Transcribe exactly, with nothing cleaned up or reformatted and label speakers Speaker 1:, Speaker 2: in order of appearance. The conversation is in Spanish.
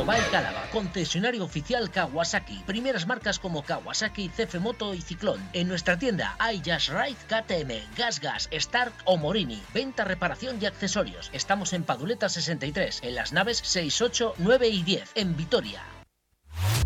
Speaker 1: Motobike Álava, concesionario oficial Kawasaki. Primeras marcas como Kawasaki, C F Moto y Ciclón. En nuestra tienda hay Just Ride, K T M, GasGas, Stark o Morini. Venta, reparación y accesorios. Estamos en Paduleta sesenta y tres, en las naves seis, ocho, nueve y diez, en Vitoria.